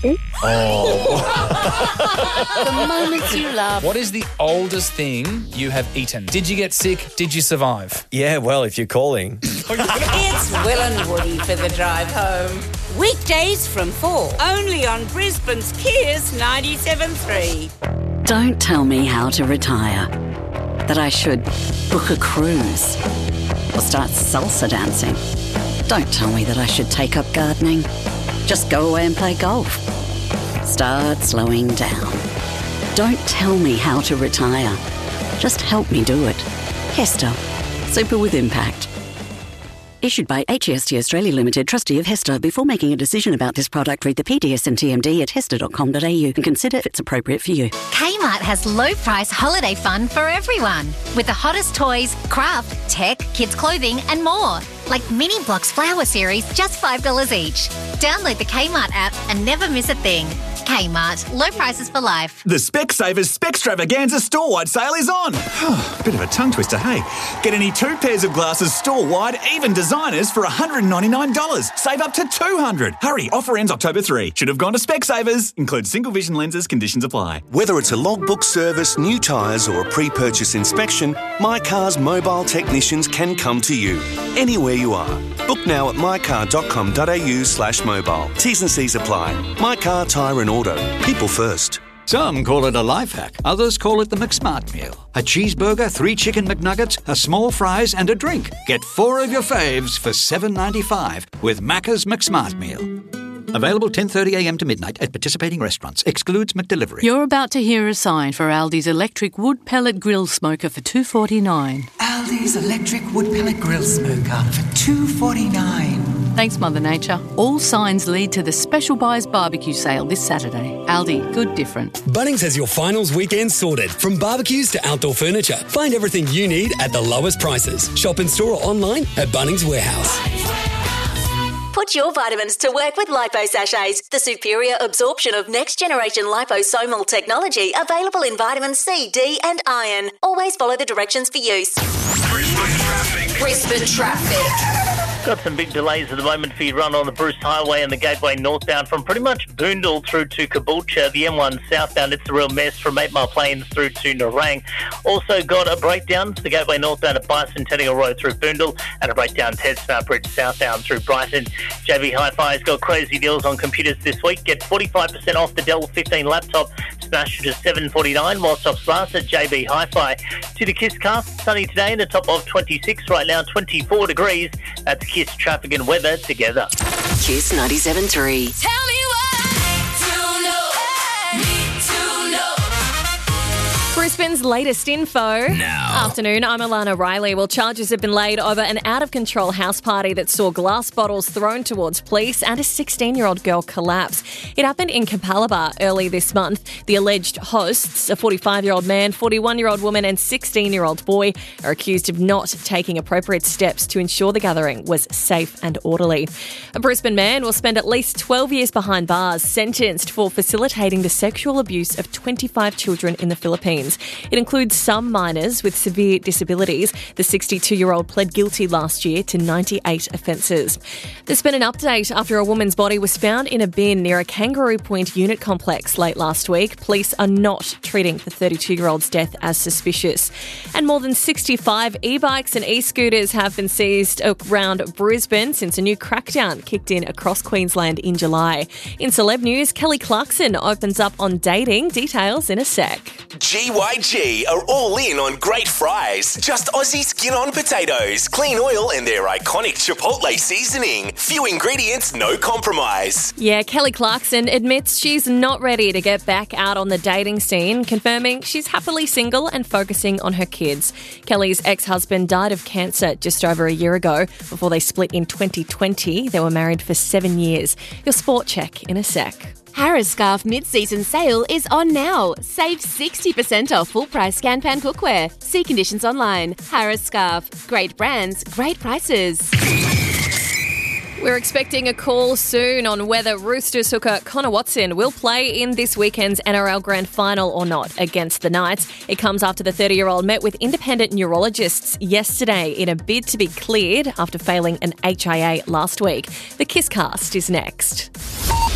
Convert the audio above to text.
biscuits. The moments you love. What is the oldest thing you have eaten? Did you get sick? Did you survive? Yeah, well, if you're calling. It's Will and Woody for the drive home. Weekdays from 4. Only on Brisbane's Kiers 97.3. Don't tell me how to retire. That I should book a cruise or start salsa dancing. Don't tell me that I should take up gardening. Just go away and play golf. Start slowing down. Don't tell me how to retire. Just help me do it. Hester. Super with impact. Issued by HEST Australia Limited, trustee of Hester. Before making a decision about this product, read the PDS and TMD at hester.com.au and consider if it's appropriate for you. Kmart has low price holiday fun for everyone. With the hottest toys, craft, tech, kids clothing and more. Like Mini Blocks Flower Series, just $5 each. Download the Kmart app and never miss a thing. Kmart, low prices for life. The Specsavers Specstravaganza store-wide sale is on. Bit of a tongue twister, hey? Get any 2 pairs of glasses store-wide, even designers, for $199. Save up to $200. Hurry, offer ends October 3. Should have gone to Specsavers. Includes single vision lenses, conditions apply. Whether it's a logbook service, new tyres or a pre-purchase inspection, My Car's mobile technicians can come to you, anywhere you are. Book now at mycar.com.au/mobile. T's and C's apply. My Car Tyre and Auto. People first. Some call it a life hack. Others call it the McSmart meal. A cheeseburger, 3 chicken McNuggets, a small fries and a drink. Get 4 of your faves for $7.95 with Macca's McSmart meal. Available 10:30am to midnight at participating restaurants. Excludes McDelivery. You're about to hear a sign for Aldi's electric wood pellet grill smoker for $2.49. Aldi's electric wood pellet grill smoker for $2.49. Thanks, Mother Nature. All signs lead to the Special Buys barbecue sale this Saturday. Aldi, good different. Bunnings has your finals weekend sorted. From barbecues to outdoor furniture. Find everything you need at the lowest prices. Shop in store or online at Bunnings Warehouse. Put your vitamins to work with Lipo Sachets, the superior absorption of next-generation liposomal technology available in vitamin C, D and iron. Always follow the directions for use. Brisbane traffic. Got some big delays at the moment for your run on the Bruce Highway and the Gateway northbound from pretty much Boondall through to Caboolture. The M1 southbound, it's a real mess from 8 Mile Plains through to Nerang. Also got a breakdown to the Gateway northbound at Bicentennial Road through Boondall and a breakdown Tedsmart Bridge southbound through Brighton. JB Hi-Fi's got crazy deals on computers this week. Get 45% off the Dell 15 laptop, smashed to $749 while stops last at JB Hi-Fi. To the Kiss Cast, sunny today in the top of 26, right now 24 degrees. That's Kiss traffic and weather together. Kiss 97.3. Tell me what to know. Need to know. Brisbane's latest info. Now. Afternoon, I'm Alana Riley. Well, charges have been laid over an out-of-control house party that saw glass bottles thrown towards police and a 16-year-old girl collapse. It happened in Capalaba early this month. The alleged hosts, a 45-year-old man, 41-year-old woman and 16-year-old boy, are accused of not taking appropriate steps to ensure the gathering was safe and orderly. A Brisbane man will spend at least 12 years behind bars, sentenced for facilitating the sexual abuse of 25 children in the Philippines. It includes some minors with severe disabilities. The 62-year-old pled guilty last year to 98 offences. There's been an update after a woman's body was found in a bin near a Kangaroo Point unit complex late last week. Police are not treating the 32-year-old's death as suspicious. And more than 65 e-bikes and e-scooters have been seized around Brisbane since a new crackdown kicked in across Queensland in July. In celeb news, Kelly Clarkson opens up on dating. Details in a sec. GYG are all in on great fries. Just Aussie skin-on potatoes, clean oil and their iconic Chipotle seasoning. Few ingredients, no compromise. Yeah, Kelly Clarkson admits she's not ready to get back out on the dating scene, confirming she's happily single and focusing on her kids. Kelly's ex-husband died of cancer just over a year ago. Before they split in 2020, they were married for 7 years. Your sport check in a sec. Harris Scarf mid-season sale is on now. Save 60% off full-price Scanpan cookware. See conditions online. Harris Scarf. Great brands, great prices. We're expecting a call soon on whether Roosters hooker Connor Watson will play in this weekend's NRL Grand Final or not against the Knights. It comes after the 30-year-old met with independent neurologists yesterday in a bid to be cleared after failing an HIA last week. The Kiss Cast is next.